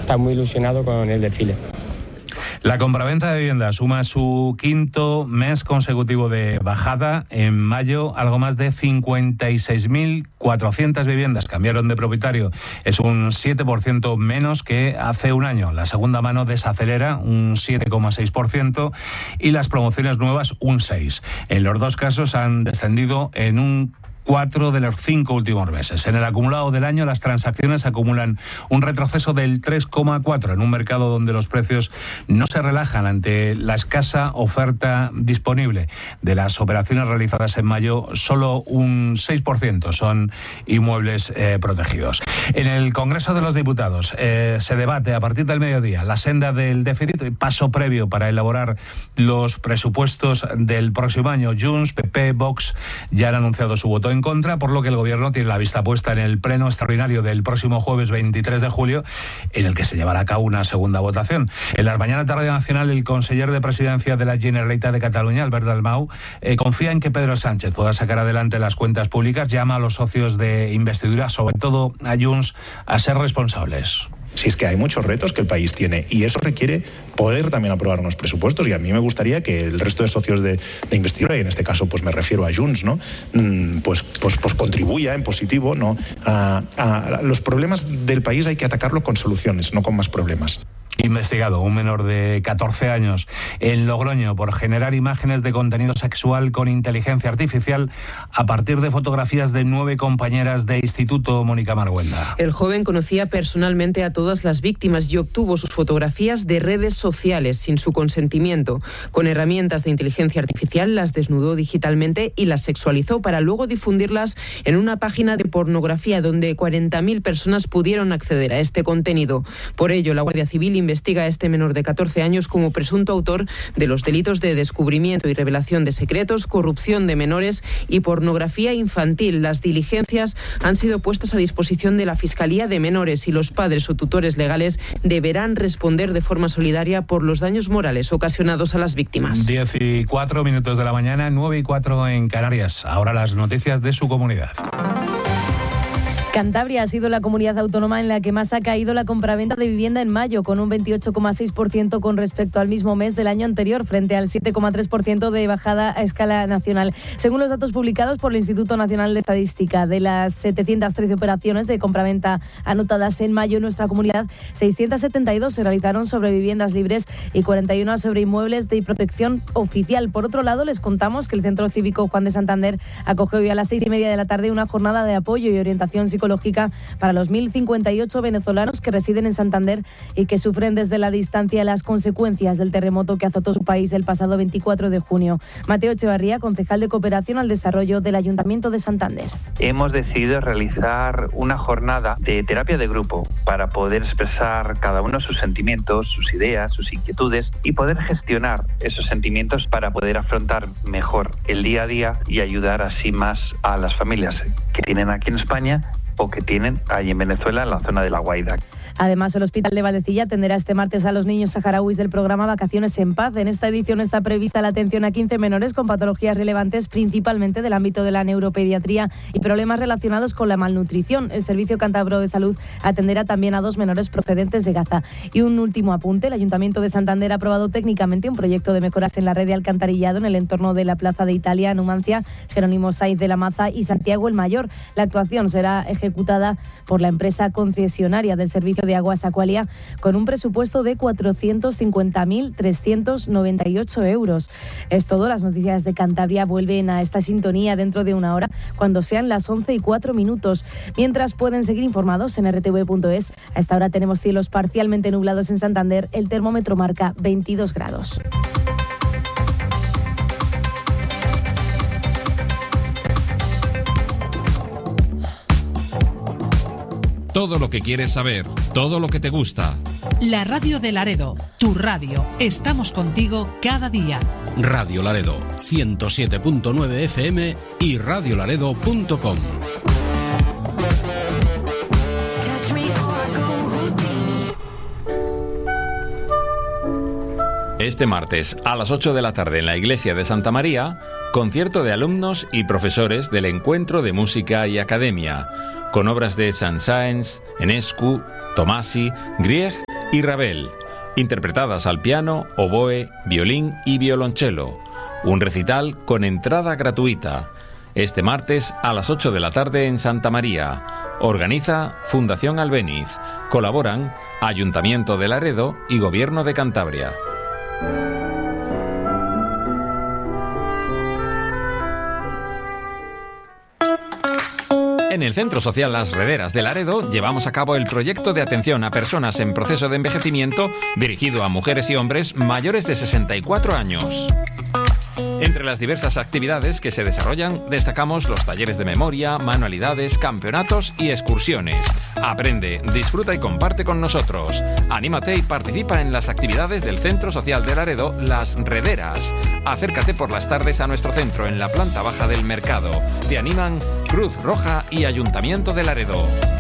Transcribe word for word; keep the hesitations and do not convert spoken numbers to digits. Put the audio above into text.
está muy ilusionado con el desfile. La compraventa de viviendas suma su quinto mes consecutivo de bajada. En mayo, algo más de cincuenta y seis mil cuatrocientas viviendas cambiaron de propietario. Es un siete por ciento menos que hace un año. La segunda mano desacelera un siete coma seis por ciento y las promociones nuevas un seis por ciento. En los dos casos han descendido en un cuatro de los cinco últimos meses. En el acumulado del año, las transacciones acumulan un retroceso del tres coma cuatro en un mercado donde los precios no se relajan ante la escasa oferta disponible. De las operaciones realizadas en mayo, solo un seis por ciento son inmuebles eh, protegidos. En el Congreso de los Diputados eh, se debate a partir del mediodía la senda del déficit, paso previo para elaborar los presupuestos del próximo año. Junts, P P, Vox ya han anunciado su voto en contra, por lo que el Gobierno tiene la vista puesta en el pleno extraordinario del próximo jueves veintitrés de julio, en el que se llevará a cabo una segunda votación. En las mañanas de Radio Nacional, el conseller de Presidencia de la Generalitat de Cataluña, Albert Dalmau, eh, confía en que Pedro Sánchez pueda sacar adelante las cuentas públicas. Llama a los socios de investidura, sobre todo a Junts, a ser responsables. Si es que hay muchos retos que el país tiene y eso requiere poder también aprobar unos presupuestos, y a mí me gustaría que el resto de socios de, de investidura, y en este caso pues me refiero a Junts, ¿no? pues, pues, pues contribuya en positivo, ¿no? a, a los problemas del país hay que atacarlos con soluciones, no con más problemas. Investigado un menor de catorce años en Logroño por generar imágenes de contenido sexual con inteligencia artificial a partir de fotografías de nueve compañeras de instituto. Mónica Marguenda. El joven conocía personalmente a todas las víctimas y obtuvo sus fotografías de redes sociales sin su consentimiento. Con herramientas de inteligencia artificial las desnudó digitalmente y las sexualizó para luego difundirlas en una página de pornografía donde cuarenta mil personas pudieron acceder a este contenido. Por ello, la Guardia Civil investiga a este menor de catorce años como presunto autor de los delitos de descubrimiento y revelación de secretos, corrupción de menores y pornografía infantil. Las diligencias han sido puestas a disposición de la Fiscalía de Menores y los padres o tutores legales deberán responder de forma solidaria por los daños morales ocasionados a las víctimas. diez y cuatro minutos de la mañana, nueve y cuatro en Canarias. Ahora las noticias de su comunidad. Cantabria ha sido la comunidad autónoma en la que más ha caído la compraventa de vivienda en mayo, con un veintiocho coma seis por ciento con respecto al mismo mes del año anterior, frente al siete coma tres por ciento de bajada a escala nacional. Según los datos publicados por el Instituto Nacional de Estadística, de las setecientas trece operaciones de compraventa anotadas en mayo en nuestra comunidad, seiscientas setenta y dos se realizaron sobre viviendas libres y cuarenta y una sobre inmuebles de protección oficial. Por otro lado, les contamos que el Centro Cívico Juan de Santander acoge hoy a las seis y media de la tarde una jornada de apoyo y orientación psicológica para los mil cincuenta y ocho venezolanos que residen en Santander y que sufren desde la distancia las consecuencias del terremoto que azotó su país el pasado veinticuatro de junio. Mateo Echevarría, concejal de Cooperación al Desarrollo del Ayuntamiento de Santander. Hemos decidido realizar una jornada de terapia de grupo para poder expresar cada uno sus sentimientos, sus ideas, sus inquietudes y poder gestionar esos sentimientos para poder afrontar mejor el día a día y ayudar así más a las familias que tienen aquí en España o que tienen allí en Venezuela, en la zona de La Guaira. Además, el Hospital de Valdecilla atenderá este martes a los niños saharauis del programa Vacaciones en Paz. En esta edición está prevista la atención a quince menores con patologías relevantes, principalmente del ámbito de la neuropediatría y problemas relacionados con la malnutrición. El Servicio Cántabro de Salud atenderá también a dos menores procedentes de Gaza. Y un último apunte, el Ayuntamiento de Santander ha aprobado técnicamente un proyecto de mejoras en la red de alcantarillado en el entorno de la Plaza de Italia, Numancia, Jerónimo Saiz de la Maza y Santiago el Mayor. La actuación será ejecutada por la empresa concesionaria del servicio de aguas Aqualia con un presupuesto de cuatrocientos cincuenta mil trescientos noventa y ocho euros. Es todo. Las noticias de Cantabria vuelven a esta sintonía dentro de una hora cuando sean las once y cuatro minutos. Mientras, pueden seguir informados en erre te ve punto es. A esta hora tenemos cielos parcialmente nublados en Santander. El termómetro marca veintidós grados. Todo lo que quieres saber, todo lo que te gusta. La radio de Laredo, tu radio. Estamos contigo cada día. Radio Laredo, ciento siete punto nueve efe eme y radio laredo punto com. Este martes a las ocho de la tarde en la iglesia de Santa María, concierto de alumnos y profesores del Encuentro de Música y Academia, con obras de Saint-Saëns, Enescu, Tomasi, Grieg y Ravel, interpretadas al piano, oboe, violín y violonchelo. Un recital con entrada gratuita. Este martes a las ocho de la tarde en Santa María. Organiza Fundación Albéniz. Colaboran Ayuntamiento de Laredo y Gobierno de Cantabria. En el Centro Social Las Rederas de Laredo llevamos a cabo el proyecto de atención a personas en proceso de envejecimiento dirigido a mujeres y hombres mayores de sesenta y cuatro años. Entre las diversas actividades que se desarrollan, destacamos los talleres de memoria, manualidades, campeonatos y excursiones. Aprende, disfruta y comparte con nosotros. Anímate y participa en las actividades del Centro Social de Laredo, Las Rederas. Acércate por las tardes a nuestro centro en la planta baja del mercado. Te animan Cruz Roja y Ayuntamiento de Laredo.